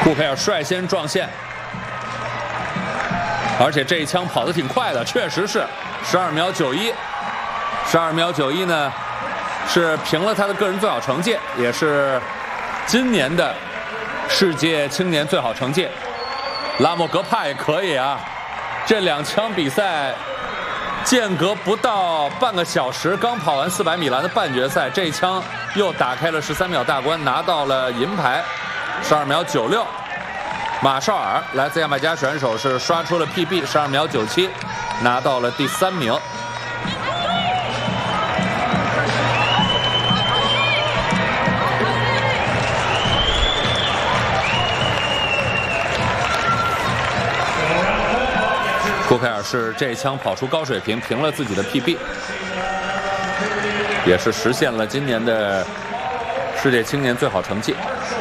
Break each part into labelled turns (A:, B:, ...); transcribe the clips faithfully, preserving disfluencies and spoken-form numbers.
A: 库佩尔率先撞线，而且这一枪跑得挺快的，确实是十二秒九一，十二秒九一呢是平了他的个人最好成绩，也是今年的世界青年最好成绩。拉莫格帕也可以啊，这两枪比赛间隔不到半个小时，刚跑完四百米栏的半决赛，这一枪又打开了十三秒大关，拿到了银牌，十二秒九六。马绍尔来自牙买加选手是刷出了 P B， 十二秒九七，拿到了第三名。库佩尔是这一枪跑出高水平，平了自己的 P B， 也是实现了今年的世界青年最好成绩。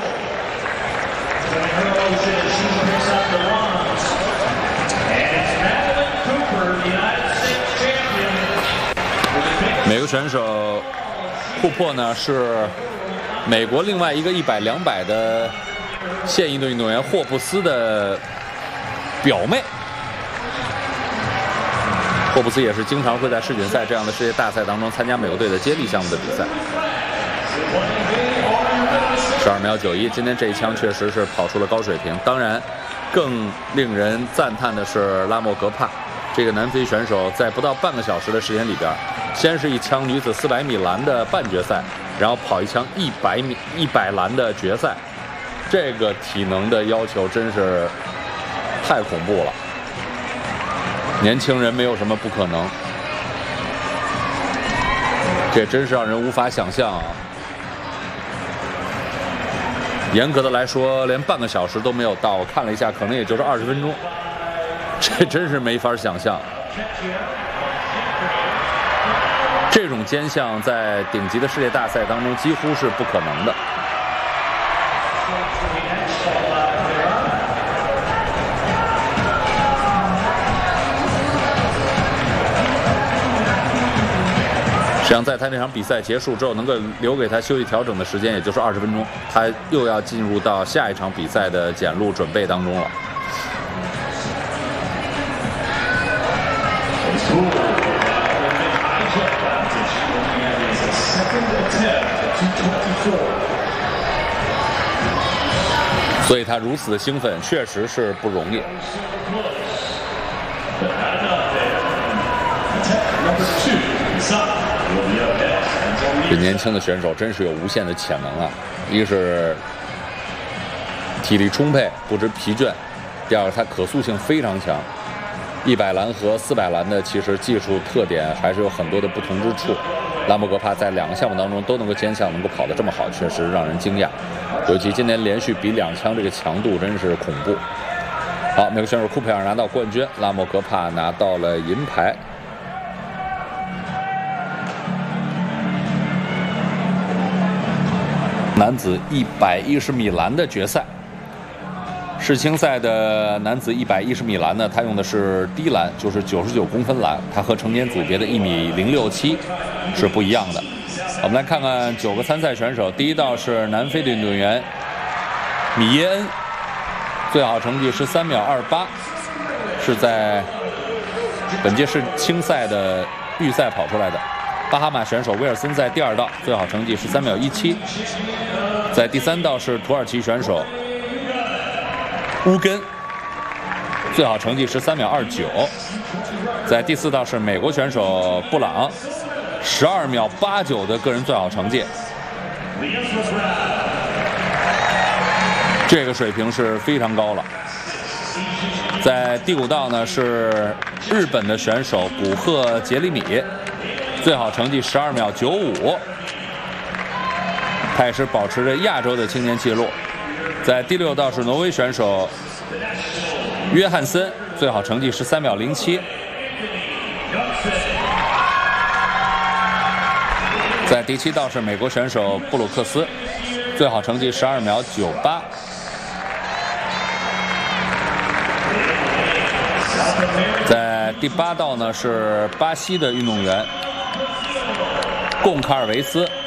A: 每个选手，库珀呢是美国另外一个一百、两百的现役的运动员霍布斯的表妹。霍布斯也是经常会在世锦赛这样的世界大赛当中参加美国队的接力项目的比赛。十二秒九一，今天这一枪确实是跑出了高水平。当然，更令人赞叹的是拉莫格帕这个南非选手，在不到半个小时的时间里边，先是一枪女子四百米栏的半决赛，然后跑一枪一百米一百栏的决赛，这个体能的要求真是太恐怖了。年轻人没有什么不可能，这真是让人无法想象啊！严格的来说，连半个小时都没有到，我看了一下，可能也就是二十分钟，这真是没法想象。这种肩项在顶级的世界大赛当中几乎是不可能的。实际上，在他那场比赛结束之后，能够留给他休息调整的时间，也就是二十分钟，他又要进入到下一场比赛的检录准备当中了。所以他如此的兴奋，确实是不容易。这年轻的选手真是有无限的潜能啊！一个是体力充沛，不知疲倦；第二个，他可塑性非常强。一百栏和四百栏的其实技术特点还是有很多的不同之处。拉莫格帕在两个项目当中都能够肩项能够跑得这么好，确实让人惊讶。尤其今年连续比两枪，这个强度真是恐怖。好，美国选手库佩尔拿到冠军，拉莫格帕拿到了银牌。男子一百一十米栏的决赛，世青赛的男子一百一十米栏呢，他用的是低栏，就是九十九公分栏，它和成年组别的一米零六七是不一样的。我们来看看九个参赛选手，第一道是南非的运动员米耶恩，最好成绩是三秒二八，是在本届世青赛的预赛跑出来的。巴哈马选手威尔森在第二道，最好成绩是三秒一七。在第三道是土耳其选手乌根，最好成绩是三秒二九。在第四道是美国选手布朗，十二秒八九的个人最好成绩。这个水平是非常高了。在第五道呢是日本的选手古贺杰里米，最好成绩十二秒九五，他也是保持着亚洲的青年纪录。在第六道是挪威选手约翰森，最好成绩十三秒零七。在第七道是美国选手布鲁克斯，最好成绩十二秒九八。在第八道呢是巴西的运动员贡卡尔维斯，